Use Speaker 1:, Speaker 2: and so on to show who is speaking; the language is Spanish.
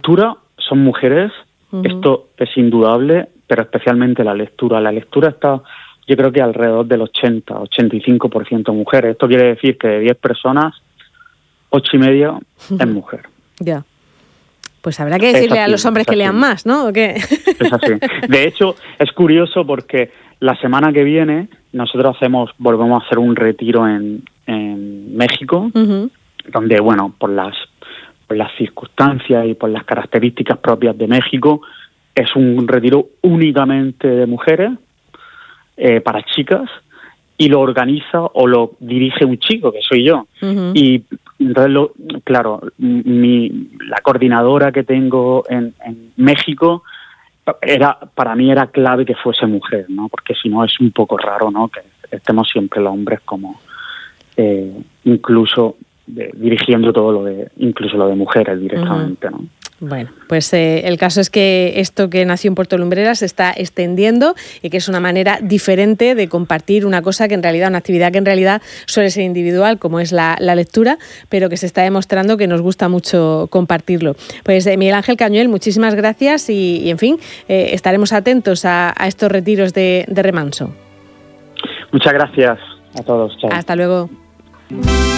Speaker 1: lectura son mujeres, esto es indudable, pero especialmente la lectura. La lectura está, yo creo que alrededor del 85% mujeres. Esto quiere decir que de 10 personas, 8,5 es mujer.
Speaker 2: Ya. Pues habrá que decirle a los hombres que lean más, ¿no? ¿O qué?
Speaker 1: Es así. De hecho, es curioso porque la semana que viene nosotros volvemos a hacer un retiro en México, donde, bueno, por las circunstancias y por las características propias de México, es un retiro únicamente de mujeres, para chicas, y lo organiza o lo dirige un chico, que soy yo. Y entonces, la coordinadora que tengo en México, para mí era clave que fuese mujer, ¿no? Porque si no es un poco raro, ¿no? Que estemos siempre los hombres como incluso dirigiendo incluso lo de mujeres directamente, ¿no?
Speaker 2: Bueno, pues el caso es que esto que nació en Puerto Lumbreras se está extendiendo y que es una manera diferente de compartir una actividad que en realidad suele ser individual, como es la lectura, pero que se está demostrando que nos gusta mucho compartirlo. Pues Miguel Ángel Cañuel, muchísimas gracias y en fin, estaremos atentos a estos retiros de remanso.
Speaker 1: Muchas gracias a todos. Chao.
Speaker 2: Hasta luego.